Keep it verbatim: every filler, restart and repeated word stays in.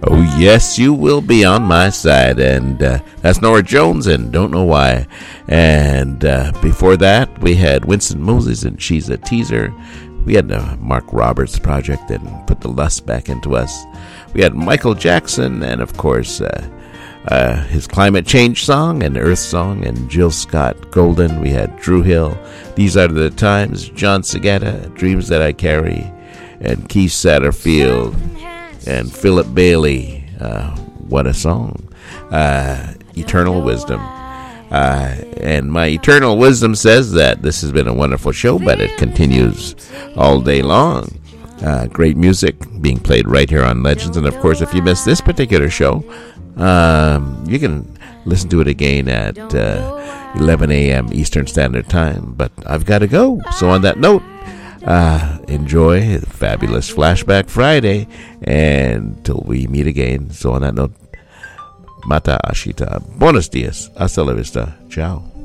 Oh, yes, you will be on my side. And uh, that's Nora Jones, and Don't Know Why. And uh, before that, we had Winston Moses, and She's a Teaser. We had the Mark Roberts project and Put the Lust Back into Us. We had Michael Jackson, and of course, uh, uh, his Climate Change song and Earth song, and Jill Scott Golden. We had Drew Hill, These Are the Times, John Segata, Dreams That I Carry, and Keith Satterfield, and Philip Bailey. Uh, what a song. Uh, Eternal Wisdom. Uh, and my eternal wisdom says that this has been a wonderful show, but it continues all day long. Uh, great music being played right here on Legends. And of course, if you missed this particular show, um, you can listen to it again at uh, eleven a.m. Eastern Standard Time. But I've got to go. So on that note, uh, enjoy fabulous Flashback Friday, and till we meet again. So on that note, Mata Ashita. Buenos dias. Hasta la vista. Ciao.